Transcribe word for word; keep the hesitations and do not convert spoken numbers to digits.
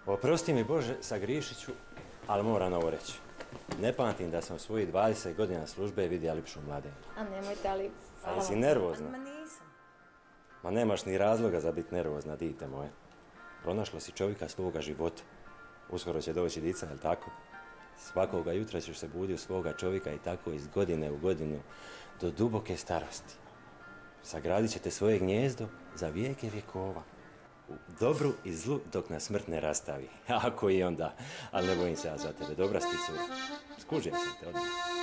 Oprosti mi Bože, sagriješit ću, ali moram ovo reći. Ne pamtim da sam u svojih dvadeset godina službe vidio ljepšu mladenku. A nemojte, ali... Ali si nervozna. Ma nisam. Ma nemaš ni razloga za biti nervozna, dite moje. Pronašla si čovjeka svoga života. Uskoro će doći dica, jel tako? Svakoga jutra ćeš se buditi u svoga čovjeka i tako iz godine u godinu do duboke starosti. Sagradit ćete svoje gnjezdo za vijeke vjekova. U dobru i zlu dok nas smrt ne rastavi. Ako i onda. Ali ne bojim se ja za tebe. Dobra si ti cura. Skužio sam te odmah.